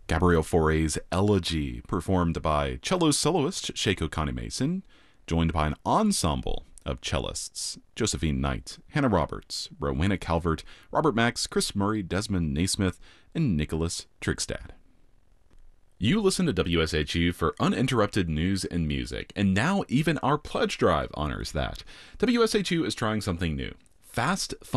Gabrielle Fauré's Elegy, performed by cello soloist Sheiko Kani-Mason, joined by an ensemble of cellists: Josephine Knight, Hannah Roberts, Rowena Calvert, Robert Max, Chris Murray, Desmond Naismith, and Nicholas Trigstad. You listen to WSHU for uninterrupted news and music, and now even our pledge drive honors that. WSHU is trying something new: fast, fun